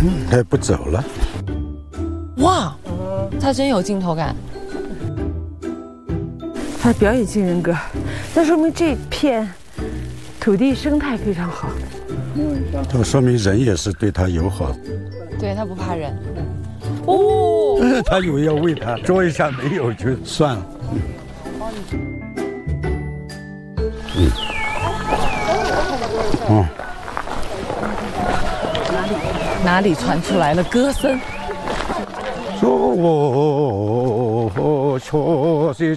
他不走了。 哇，他真有镜头感。 他表演型人格，那说明这片土地生态非常好。 这说明人也是对他友好。 对，他不怕人。哦， 他以为要喂他，捉一下没有就算了。 哪里传出来了歌声？ 说是